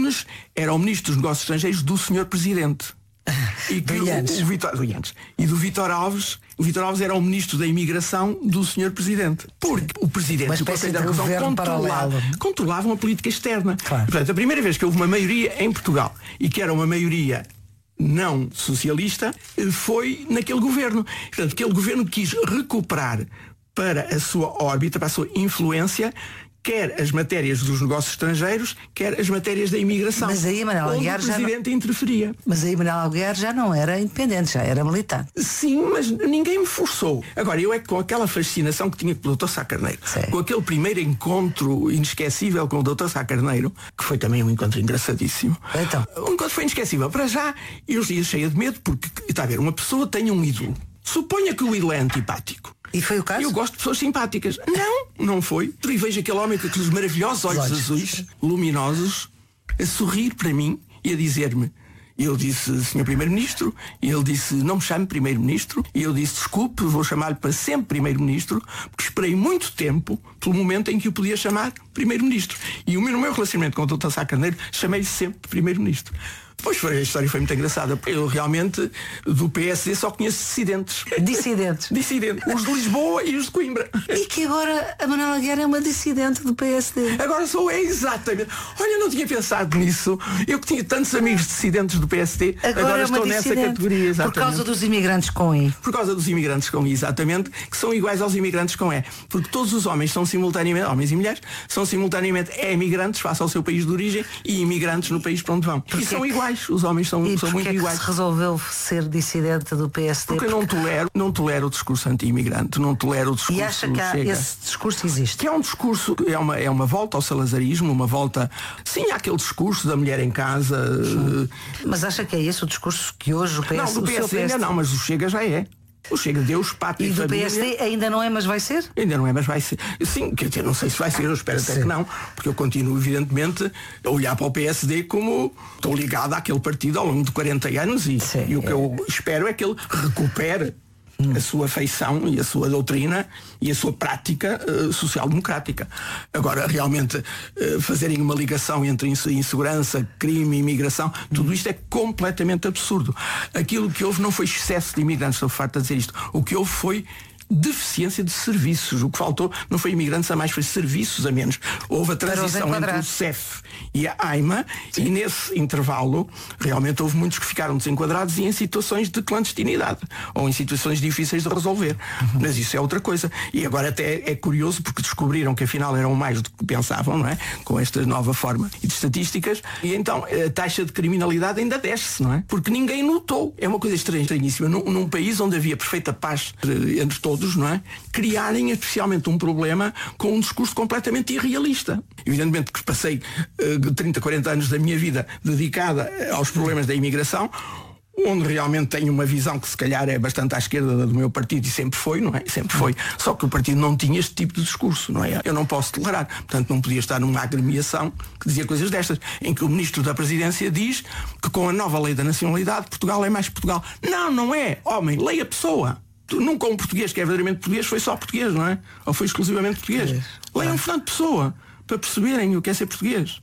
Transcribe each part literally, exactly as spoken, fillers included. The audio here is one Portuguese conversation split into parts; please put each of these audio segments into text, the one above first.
Nunes era o Ministro dos Negócios Estrangeiros do senhor Presidente. E, que o, o Vitor, e do Vítor Alves, o Vítor Alves era o Ministro da Imigração do senhor Presidente. Porque o Presidente e o Conselho da Revolução controlavam, controlavam a política externa. Claro. Portanto, a primeira vez que houve uma maioria em Portugal, e que era uma maioria não socialista, foi naquele governo. Portanto, aquele governo quis recuperar para a sua órbita, para a sua influência, quer as matérias dos negócios estrangeiros, quer as matérias da imigração. Mas aí Manuel Aguiar já o Presidente não... interferia. Mas aí Manuel Aguiar já não era independente, já era militar. Sim, mas ninguém me forçou. Agora, eu é que com aquela fascinação que tinha com o doutor Sá Carneiro, Sim. com aquele primeiro encontro inesquecível com o doutor Sá Carneiro, que foi também um encontro engraçadíssimo. Então. Um encontro foi inesquecível. Para já, eu ia cheia de medo, porque, está a ver, uma pessoa tem um ídolo. Suponha que o ídolo é antipático. E foi o caso? Eu gosto de pessoas simpáticas. Não, não foi. E vejo aquele homem com aqueles maravilhosos olhos, olhos azuis, luminosos, a sorrir para mim e a dizer-me. Eu disse, senhor Primeiro-Ministro, e ele disse, não me chame Primeiro-Ministro, e eu disse, desculpe, vou chamar-lhe para sempre Primeiro-Ministro, porque esperei muito tempo pelo momento em que o podia chamar Primeiro-Ministro. E o meu, no meu relacionamento com o doutor Sá Carneiro, chamei-lhe sempre Primeiro-Ministro. Depois foi, a história foi muito engraçada. Eu realmente, do P S D, só conheço dissidentes. Dissidentes? Dissidentes. Os de Lisboa e os de Coimbra. E que agora a Manuel Aguiar é uma dissidente do P S D. Agora sou eu, exatamente. Olha, não tinha pensado nisso. Eu que tinha tantos amigos dissidentes do P S D, agora, agora é estou nessa categoria. Exatamente. Por causa dos imigrantes com I. Por causa dos imigrantes com I, exatamente, que são iguais aos imigrantes com E. Porque todos os homens são simultaneamente, homens e mulheres, são simultaneamente emigrantes face ao seu país de origem e imigrantes no país para onde vão. Porque e são iguais. Os homens são, e são muito é que iguais. Se resolveu ser dissidente do P S D? Porque, porque... não tolero, não tolero o discurso anti-imigrante, não tolero o discurso. E acha que há, esse discurso existe? Que é um discurso, é uma, é uma volta ao salazarismo, uma volta. Sim, há aquele discurso da mulher em casa. Uh... Mas acha que é esse o discurso que hoje o P S D. Não, do P S D ainda não, mas o Chega já é. O Chega Deus, pátria e do família. P S D ainda não é, mas vai ser? Ainda não é, mas vai ser. Sim, quer dizer, não sei se vai ser, eu espero até Sim. que não, porque eu continuo, evidentemente, a olhar para o P S D como estou ligado àquele partido ao longo de quarenta anos e, Sim, e o que é. eu espero é que ele recupere hum. a sua feição e a sua doutrina e a sua prática uh, social-democrática. Agora, realmente, uh, fazerem uma ligação entre insegurança, crime e imigração, tudo isto é completamente absurdo. Aquilo que houve não foi excesso de imigrantes, estou farto de dizer isto. O que houve foi deficiência de serviços. O que faltou não foi imigrantes a mais, foi serviços a menos. Houve a transição entre o C E F e a AIMA. Sim. E nesse intervalo realmente houve muitos que ficaram desenquadrados e em situações de clandestinidade ou em situações difíceis de resolver. Uhum. Mas isso é outra coisa. E agora até é curioso porque descobriram que afinal eram mais do que pensavam, não é? Com esta nova forma de estatísticas. E então a taxa de criminalidade ainda desce, não é? Porque ninguém notou. É uma coisa estranhíssima. Num, num país onde havia perfeita paz entre todos, não é? Criarem especialmente um problema com um discurso completamente irrealista. Evidentemente que passei uh, trinta, quarenta anos da minha vida dedicada aos problemas da imigração, onde realmente tenho uma visão que se calhar é bastante à esquerda do meu partido e sempre foi, não é? Sempre foi. Só que o partido não tinha este tipo de discurso, não é? Eu não posso tolerar. Portanto, não podia estar numa agremiação que dizia coisas destas, em que o Ministro da Presidência diz que com a nova lei da nacionalidade Portugal é mais Portugal. Não, não é. Homem, leia a pessoa. Nunca um português que é verdadeiramente português foi só português, não é? Ou foi exclusivamente português. É. Leiam um Fernando Pessoa para perceberem o que é ser português.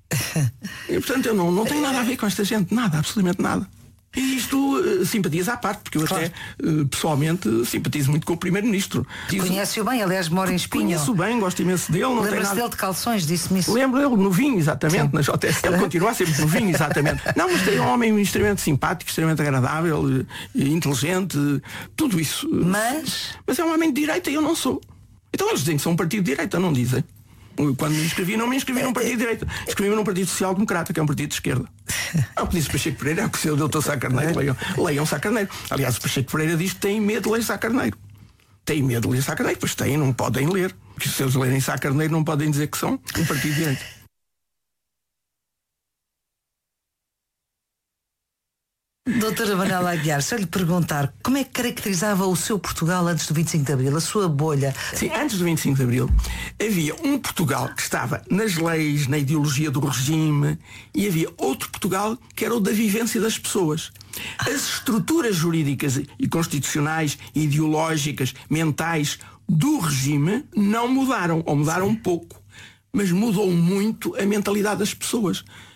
E portanto eu não, não tenho nada a ver com esta gente, nada, absolutamente nada. E isto, uh, simpatias à parte, porque eu claro. até uh, pessoalmente simpatizo muito com o Primeiro-Ministro. Conhece-o bem, aliás, mora em Espinho. Conheço bem, gosto imenso dele. Lembra-se nada... dele de calções, disse-me isso. Lembro dele novinho, exatamente, Sim. na J S. Ele continua a ser novinho, exatamente. Não, mas é um homem extremamente simpático, extremamente agradável, inteligente, tudo isso. Mas? Mas é um homem de direita e eu não sou. Então eles dizem que são um partido de direita, não dizem? Quando me inscrevi, não me inscrevi num partido de direita. Inscrevi-me num partido social-democrata, que é um partido de esquerda. É o que disse o Pacheco Pereira, é o que o doutor Sá Carneiro. Leiam, leiam Sá Carneiro. Aliás, o Pacheco Pereira diz que tem medo de ler Sá Carneiro. Tem medo de ler Sá Carneiro, pois têm, não podem ler. Porque se eles lerem Sá Carneiro, não podem dizer que são um partido de direita. Doutora Manuel Aguiar, se eu lhe perguntar como é que caracterizava o seu Portugal antes do vinte e cinco de Abril, a sua bolha? Sim, antes do vinte e cinco de Abril havia um Portugal que estava nas leis, na ideologia do regime, e havia outro Portugal que era o da vivência das pessoas. As estruturas jurídicas e constitucionais, ideológicas, mentais do regime não mudaram, ou mudaram um pouco, mas mudou muito a mentalidade das pessoas.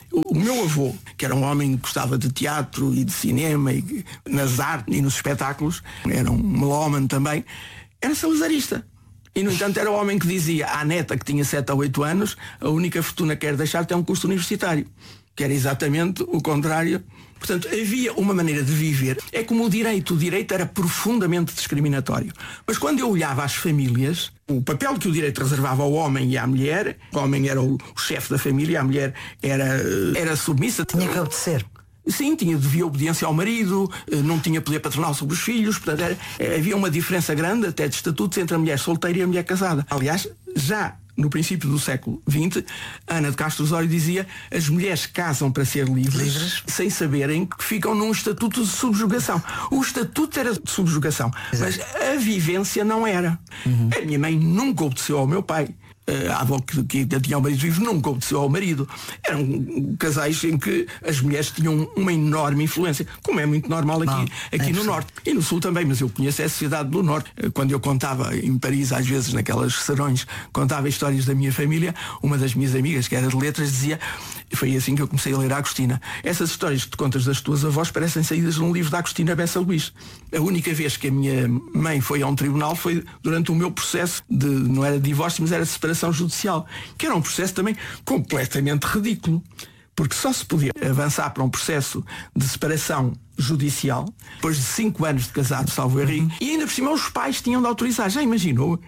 O, o meu avô, que era um homem que gostava de teatro e de cinema e nas artes e nos espetáculos, era um melómano também, era salazarista. E, no entanto, era o homem que dizia à neta, que tinha sete ou oito anos, a única fortuna que quer deixar é um curso universitário. Que era exatamente o contrário. Portanto, havia uma maneira de viver. É como o direito. O direito era profundamente discriminatório. Mas quando eu olhava as famílias, o papel que o direito reservava ao homem e à mulher, o homem era o, o chefe da família, a mulher era, era submissa. Tinha que obedecer. Sim, tinha, devia obediência ao marido, não tinha poder paternal sobre os filhos, portanto era, havia uma diferença grande até de estatutos entre a mulher solteira e a mulher casada. Aliás, já no princípio do século vinte, Ana de Castro Osório dizia: as mulheres casam para ser livres, livres, sem saberem que ficam num estatuto de subjugação. O estatuto era de subjugação, exato, mas a vivência não era. Uhum. A minha mãe nunca obedeceu ao meu pai. A avó que, que tinha o marido vivo nunca obedeceu ao marido. Eram casais em que as mulheres tinham uma enorme influência, como é muito normal aqui, Não, aqui é no Norte. E no Sul também, mas eu conheço a sociedade do Norte. Quando eu contava em Paris, às vezes naquelas serões, contava histórias da minha família, uma das minhas amigas, que era de letras, dizia, foi assim que eu comecei a ler a Agostina: essas histórias que te contas das tuas avós parecem saídas de um livro da Agostina Bessa Luís. A única vez que a minha mãe foi a um tribunal foi durante o meu processo de, não era de divórcio, mas era de separação judicial, que era um processo também completamente ridículo, porque só se podia avançar para um processo de separação judicial depois de cinco anos de casado, salvo erro, uhum. e ainda por cima os pais tinham de autorizar. Já imaginou?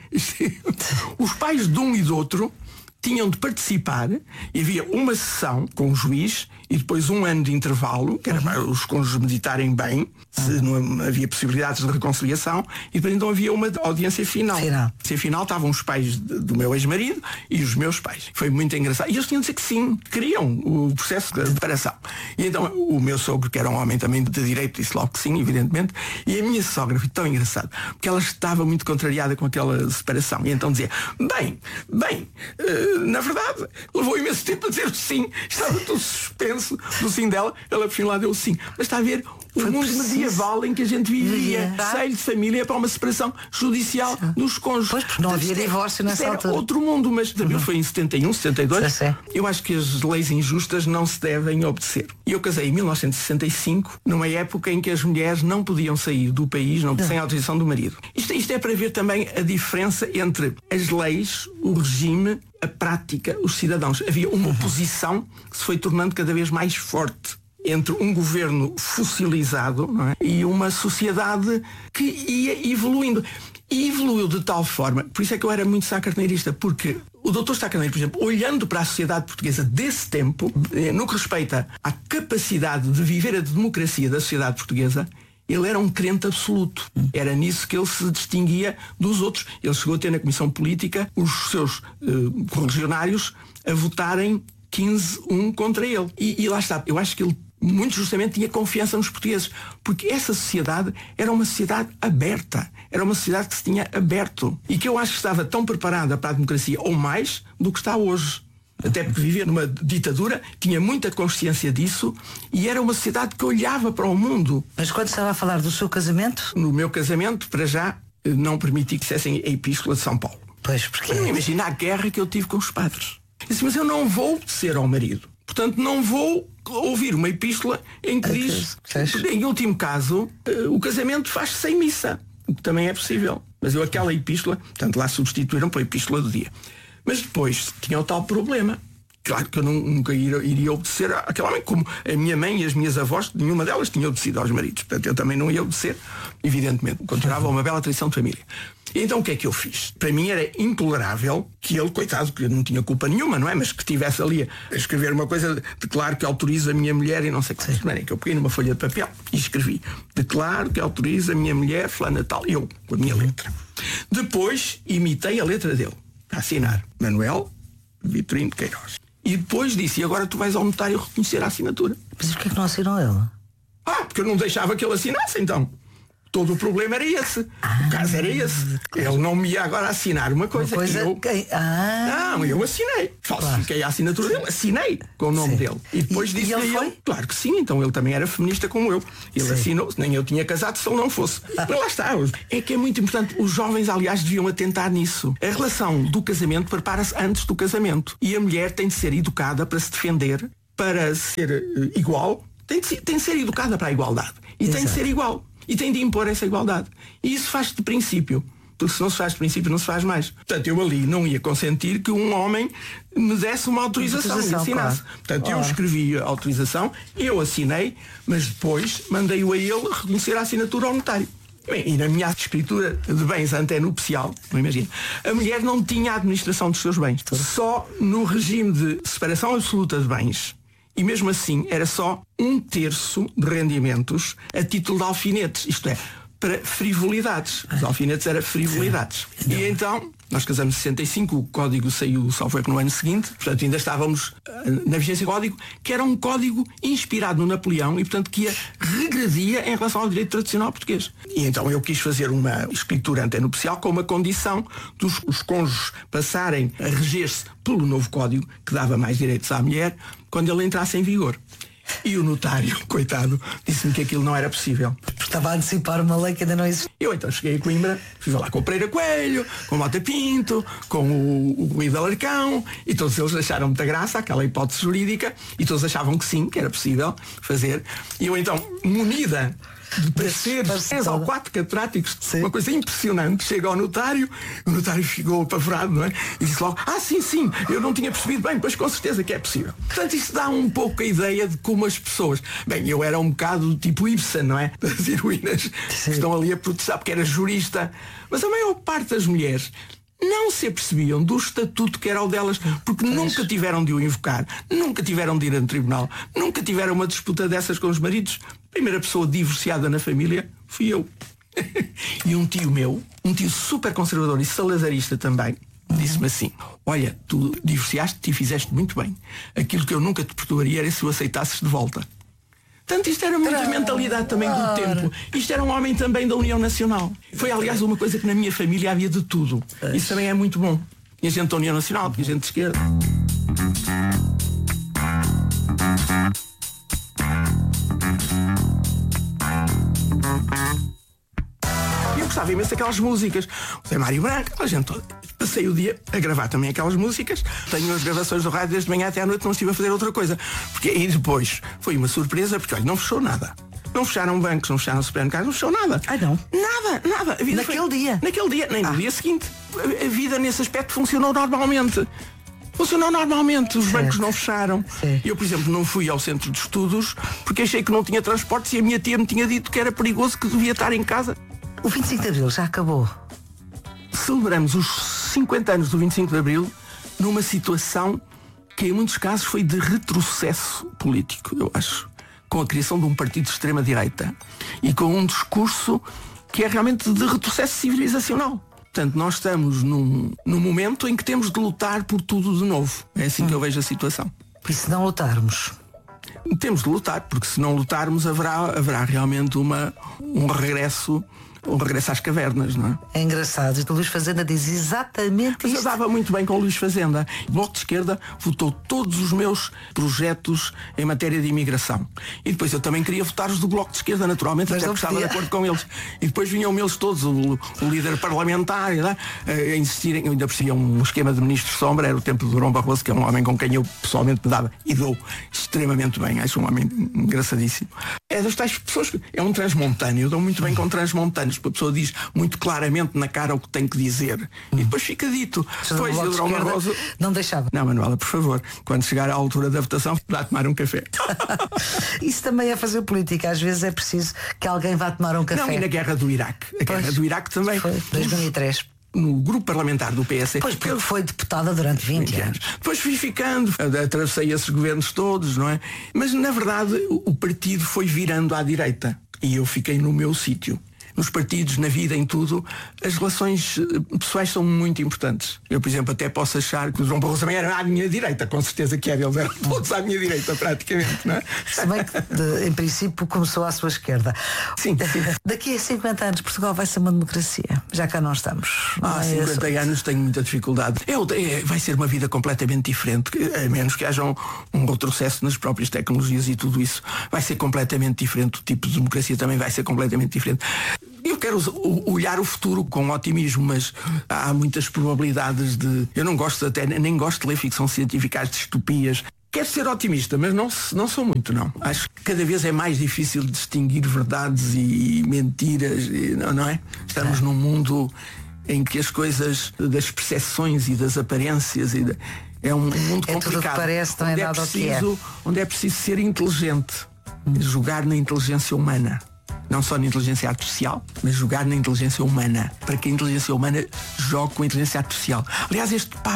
Os pais de um e do outro tinham de participar, e havia uma sessão com o juiz e depois um ano de intervalo, que era para os cônjuges meditarem bem, se não havia possibilidades de reconciliação, e depois então havia uma audiência final. Final. E final estavam os pais do meu ex-marido e os meus pais. Foi muito engraçado. E eles tinham de dizer que sim, queriam o processo de separação. E então o meu sogro, que era um homem também de direito, disse logo que sim, evidentemente, e a minha sogra foi tão engraçada, porque ela estava muito contrariada com aquela separação. E então dizia: bem, bem, uh, na verdade, levou imenso tempo a dizer sim, estava tudo suspenso do sim dela, ela por fim lá deu sim. Mas está a ver o Foi mundo preciso. medieval em que a gente vivia, seio de família para uma separação judicial Sim. dos cônjuges. Pois, porque não havia divórcio nessa era altura. Outro mundo, mas uhum. foi em setenta e um, setenta e dois. Eu acho que as leis injustas não se devem obedecer. E eu casei em mil novecentos e sessenta e cinco, numa época em que as mulheres não podiam sair do país não, sem autorização do marido. Isto, isto é para ver também a diferença entre as leis, o regime, a prática, os cidadãos. Havia uma oposição que se foi tornando cada vez mais forte entre um governo fossilizado, não é? E uma sociedade que ia evoluindo. E evoluiu de tal forma, por isso é que eu era muito sacarneirista, porque o doutor Sá Carneiro, por exemplo, olhando para a sociedade portuguesa desse tempo, no que respeita à capacidade de viver a democracia da sociedade portuguesa, ele era um crente absoluto. Era nisso que ele se distinguia dos outros. Ele chegou a ter na Comissão Política os seus uh, correligionários a votarem quinze a um contra ele. E, e lá está. Eu acho que ele muito justamente tinha confiança nos portugueses, porque essa sociedade era uma sociedade aberta, era uma sociedade que se tinha aberto e que eu acho que estava tão preparada para a democracia, ou mais, do que está hoje. Até porque vivia numa ditadura, tinha muita consciência disso e era uma sociedade que olhava para o mundo. Mas quando estava a falar do seu casamento? No meu casamento, para já, não permiti que dissessem a Epístola de São Paulo. Pois, porque... Não imagina a guerra que eu tive com os padres. Eu disse, mas eu não vou obedecer ao marido. Portanto, não vou ouvir uma epístola em que diz, em último caso, o casamento faz-se sem missa, o que também é possível. Mas eu aquela epístola, portanto, lá substituíram pela epístola do dia. Mas depois tinha o tal problema. Claro que eu nunca iria, iria obedecer àquela mãe, como a minha mãe e as minhas avós, nenhuma delas tinha obedecido aos maridos. Portanto, eu também não ia obedecer, evidentemente. Continuava uma bela tradição de família. E então o que é que eu fiz? Para mim era intolerável que ele, coitado, que não tinha culpa nenhuma, não é? Mas que estivesse ali a escrever uma coisa, declaro que autorizo a minha mulher e não sei o que. Não é que eu peguei numa folha de papel e escrevi, declaro que autorizo a minha mulher, fulana tal, eu, com a minha letra. Depois imitei a letra dele, a assinar, Manuel Vitorino de Queiroz. E depois disse, e agora tu vais ao notário reconhecer a assinatura. Mas porquê que não assinou ele? Ah, porque eu não deixava que ele assinasse, então. Todo o problema era esse. Ah, o caso era esse. Claro. Ele não me ia agora assinar uma coisa, uma coisa que eu... que... Ah. Não, eu assinei. Falsifiquei claro. a assinatura dele, assinei com o nome Sim. dele. E depois e, disse a ele, ele, claro que sim, então ele também era feminista como eu. Ele sim. assinou, nem eu tinha casado se ele não fosse. Ah. Mas lá está. É que é muito importante. Os jovens, aliás, deviam atentar nisso. A relação do casamento prepara-se antes do casamento. E a mulher tem de ser educada para se defender para ser uh, igual, tem de ser, tem de ser educada para a igualdade. E Exato. Tem de ser igual. E tem de impor essa igualdade. E isso faz de princípio. Porque se não se faz de princípio, não se faz mais. Portanto, eu ali não ia consentir que um homem me desse uma autorização, autorização e assinasse. Claro. Portanto, claro. Eu escrevi a autorização, eu assinei, mas depois mandei-o a ele reconhecer a assinatura ao notário. Bem, e na minha escritura de bens antenupcial, não imagino, a mulher não tinha a administração dos seus bens. Só no regime de separação absoluta de bens. E mesmo assim, era só um terço de rendimentos a título de alfinetes. Isto é, para frivolidades. Os alfinetes eram frivolidades. Sim. E então, nós casamos em sessenta e cinco, o código saiu, só foi no ano seguinte, portanto ainda estávamos na vigência do código, que era um código inspirado no Napoleão e, portanto, que ia, regredia em relação ao direito tradicional português. E então eu quis fazer uma escritura antenupcial com uma condição dos os cônjuges passarem a reger-se pelo novo código, que dava mais direitos à mulher, quando ele entrasse em vigor. E o notário, coitado, disse-me que aquilo não era possível. Estava a antecipar uma lei que ainda não existe. Eu então cheguei a Coimbra, fui lá com o Pereira Coelho, com o Mota Pinto, com o, o Rui de Alarcão, e todos eles acharam muita graça aquela hipótese jurídica, e todos achavam que sim, que era possível fazer. E eu então, munida de pareceres, três ou quatro catedráticos, sim. Uma coisa impressionante, chega ao notário, o notário ficou apavorado, não é? E disse logo, ah sim, sim, eu não tinha percebido bem, pois com certeza que é possível. Portanto, isso dá um pouco a ideia de como as pessoas, bem, eu era um bocado tipo Ibsen, não é? Das heroínas sim. Que estão ali a protestar, porque era jurista, mas a maior parte das mulheres não se apercebiam do estatuto que era o delas, porque pois. Nunca tiveram de o invocar, nunca tiveram de ir a um tribunal, nunca tiveram uma disputa dessas com os maridos. A primeira pessoa divorciada na família fui eu. E um tio meu, um tio super conservador e salazarista também, disse-me assim, olha, tu divorciaste-te e fizeste muito bem. Aquilo que eu nunca te perdoaria era se o aceitasses de volta. Portanto, isto era muita mentalidade também do tempo. Isto era um homem também da União Nacional. Foi, aliás, uma coisa que na minha família havia de tudo. Isso também é muito bom. Tinha gente da União Nacional, tinha gente de esquerda. E eu gostava imenso daquelas músicas. O Zé Mário Branco, aquela gente toda. Passei o dia a gravar também aquelas músicas. Tenho as gravações do rádio desde manhã até à noite, não estive a fazer outra coisa. Porque aí depois foi uma surpresa, porque olha, não fechou nada. Não fecharam bancos, não fecharam supermercados, não fechou nada. Ah, não? Nada, nada. A vida naquele foi... dia? Naquele dia, nem no ah. dia seguinte. A vida nesse aspecto funcionou normalmente. Funcionou normalmente, os certo. Bancos não fecharam. Sim. Eu, por exemplo, não fui ao centro de estudos porque achei que não tinha transportes e a minha tia me tinha dito que era perigoso, que devia estar em casa. O vinte e cinco de Abril já acabou. Celebramos os cinquenta anos do vinte e cinco de Abril numa situação que em muitos casos foi de retrocesso político, eu acho, com a criação de um partido de extrema-direita e com um discurso que é realmente de retrocesso civilizacional. Portanto, nós estamos num, num momento em que temos de lutar por tudo de novo. É assim hum. que eu vejo a situação. E se não lutarmos? Temos de lutar, porque se não lutarmos haverá, haverá realmente uma, um regresso um regresso às cavernas, não é? É engraçado, o Luís Fazenda diz exatamente Mas isto. eu dava muito bem com o Luís Fazenda. O Bloco de Esquerda votou todos os meus projetos em matéria de imigração. E depois eu também queria votar os do Bloco de Esquerda, naturalmente, mas até porque estava de acordo com eles. E depois vinham eles todos, o, o líder parlamentar, não é? A insistirem, eu ainda percebia um esquema de ministro sombra, era o tempo de Durão Barroso, que é um homem com quem eu pessoalmente me dava e dou extremamente bem, acho um homem engraçadíssimo. É das tais pessoas, é um transmontâneo, eu dou muito bem com transmontanos. A pessoa diz muito claramente na cara o que tem que dizer e depois fica dito. Depois de Barroso... Não deixava. Não, Manuela, por favor, quando chegar à altura da votação, vá tomar um café. Isso também é fazer política. Às vezes é preciso que alguém vá tomar um café. Não, e na guerra do Iraque. A pois, guerra do Iraque também. Foi dois mil e três. No grupo parlamentar do P S. Pois, porque foi deputada durante vinte anos. Depois fui ficando, atravessei esses governos todos, não é? Mas na verdade o partido foi virando à direita e eu fiquei no meu sítio. Nos partidos, na vida, em tudo, as relações pessoais são muito importantes. Eu, por exemplo, até posso achar que o João Barroso também era à minha direita, com certeza que era, eles eram todos à minha direita, praticamente, não é? Se bem que, de, em princípio, começou à sua esquerda. Sim, sim. Daqui a cinquenta anos, Portugal vai ser uma democracia. Já cá não estamos. Não ah, é cinquenta isso? anos tenho muita dificuldade. É, é, vai ser uma vida completamente diferente, a menos que haja um, um retrocesso nas próprias tecnologias e tudo isso. Vai ser completamente diferente. O tipo de democracia também vai ser completamente diferente. Eu quero olhar o futuro com otimismo, mas há muitas probabilidades de... Eu não gosto até, nem gosto de ler ficção científica, as distopias. Quero ser otimista, mas não, não sou muito, não. Acho que cada vez é mais difícil distinguir verdades e mentiras, e, não, não é? Estamos é. num mundo em que as coisas das percepções e das aparências e de, é um mundo é complicado. Tudo que parece, não é onde, nada é preciso, o que é. onde é preciso ser inteligente, hum. jogar na inteligência humana. Não só na inteligência artificial, mas jogar na inteligência humana. Para que a inteligência humana jogue com a inteligência artificial. Aliás, este Papa